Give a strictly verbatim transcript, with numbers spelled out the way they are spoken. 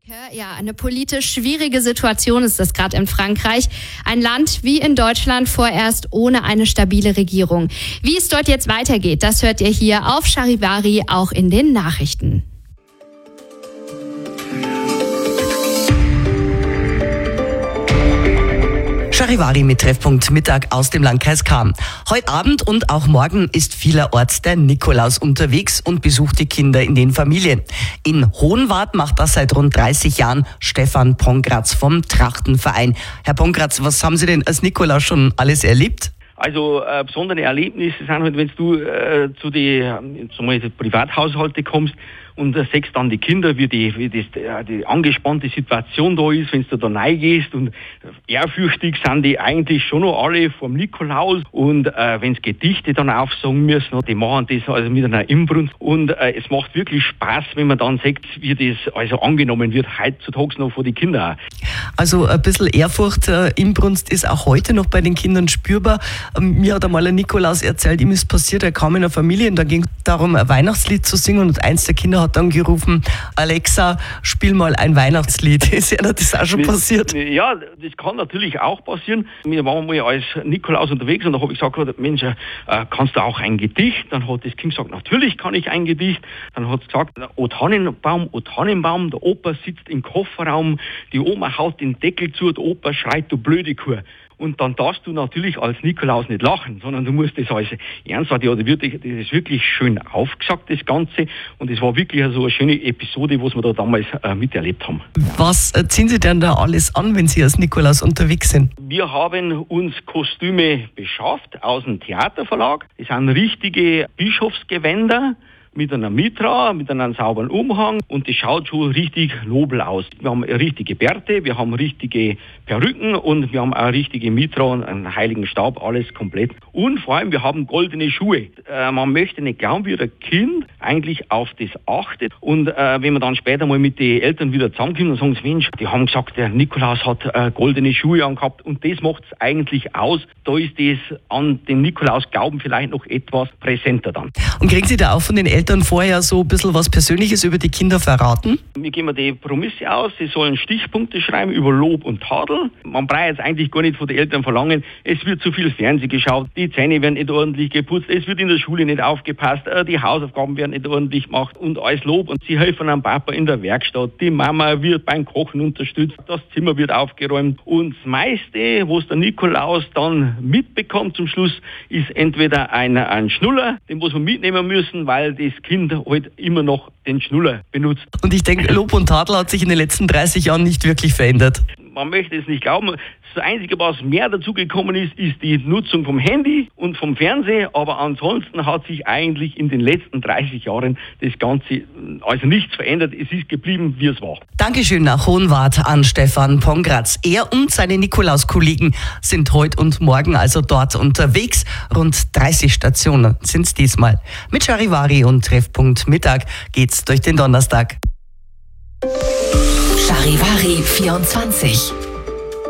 Ja, eine politisch schwierige Situation ist das gerade in Frankreich. Ein Land wie in Deutschland vorerst ohne eine stabile Regierung. Wie es dort jetzt weitergeht, das hört ihr hier auf Charivari auch in den Nachrichten. Charivari mit Treffpunkt Mittag aus dem Landkreis Cham. Heute Abend und auch morgen ist vielerorts der Nikolaus unterwegs und besucht die Kinder in den Familien. In Hohenwart macht das seit rund dreißig Jahren Stefan Pongratz vom Trachtenverein. Herr Pongratz, was haben Sie denn als Nikolaus schon alles erlebt? Also äh, besondere Erlebnisse sind halt, wenn du äh, zu den äh, Privathaushalte kommst und äh, siehst dann die Kinder, wie die wie das, äh, die angespannte Situation da ist, wenn du da reingehst, und ehrfürchtig sind die eigentlich schon noch alle vom Nikolaus, und äh, wenn sie Gedichte dann aufsagen müssen, die machen das also mit einer Inbrunst, und äh, es macht wirklich Spaß, wenn man dann sieht, wie das also angenommen wird, heutzutage noch von den Kindern. Also ein bisschen Ehrfurcht, äh, Inbrunst ist auch heute noch bei den Kindern spürbar. Ähm, mir hat einmal ein Nikolaus erzählt, ihm ist passiert, er kam in eine Familie und da ging es darum, ein Weihnachtslied zu singen, und eins der Kinder hat dann gerufen: Alexa, spiel mal ein Weihnachtslied. Ist ja das auch schon passiert? Ja, das kann natürlich auch passieren. Wir waren mal als Nikolaus unterwegs und da habe ich gesagt, Mensch, äh, kannst du auch ein Gedicht? Dann hat das Kind gesagt, natürlich kann ich ein Gedicht. Dann hat es gesagt, O Tannenbaum, O Tannenbaum, der Opa sitzt im Kofferraum, die Oma haut den Deckel zu, der Opa schreit, du blöde Kuh. Und dann darfst du natürlich als Nikolaus nicht lachen, sondern du musst das als ernst nehmen. Ja, das ist wirklich schön aufgesagt, das Ganze. Und es war wirklich so eine schöne Episode, was wir da damals äh, miterlebt haben. Was ziehen Sie denn da alles an, wenn Sie als Nikolaus unterwegs sind? Wir haben uns Kostüme beschafft aus dem Theaterverlag. Das sind richtige Bischofsgewänder mit einer Mitra, mit einem sauberen Umhang, und das schaut schon richtig nobel aus. Wir haben richtige Bärte, wir haben richtige Perücken und wir haben auch richtige Mitra und einen heiligen Stab, alles komplett. Und vor allem, wir haben goldene Schuhe. Äh, man möchte nicht glauben, wie ein Kind eigentlich auf das achtet. Und äh, wenn man dann später mal mit den Eltern wieder zusammenkommt und sagen, Mensch, die haben gesagt, der Nikolaus hat äh, goldene Schuhe angehabt, und das macht es eigentlich aus. Da ist das an den Nikolaus-Glauben vielleicht noch etwas präsenter dann. Und kriegen Sie da auch von den Eltern dann vorher so ein bisschen was Persönliches über die Kinder verraten? Wir geben die Promisse aus, sie sollen Stichpunkte schreiben über Lob und Tadel. Man braucht jetzt eigentlich gar nicht von den Eltern verlangen, es wird zu viel Fernsehen geschaut, die Zähne werden nicht ordentlich geputzt, es wird in der Schule nicht aufgepasst, die Hausaufgaben werden nicht ordentlich gemacht, und alles Lob. Und sie helfen am Papa in der Werkstatt, die Mama wird beim Kochen unterstützt, das Zimmer wird aufgeräumt. Und das meiste, was der Nikolaus dann mitbekommt zum Schluss, ist entweder ein, ein Schnuller, den muss man mitnehmen müssen, weil das Kind halt immer noch den Schnuller benutzt. Und ich denke, Lob und Tadel hat sich in den letzten dreißig Jahren nicht wirklich verändert. Man möchte es nicht glauben. Das Einzige, was mehr dazugekommen ist, ist die Nutzung vom Handy und vom Fernsehen. Aber ansonsten hat sich eigentlich in den letzten dreißig Jahren das Ganze also nichts verändert. Es ist geblieben, wie es war. Dankeschön nach Hohenwart an Stefan Pongratz. Er und seine Nikolaus-Kollegen sind heute und morgen also dort unterwegs. Rund dreißig Stationen sind es diesmal. Mit Charivari und Treffpunkt Mittag geht's durch den Donnerstag. Charivari vierundzwanzig.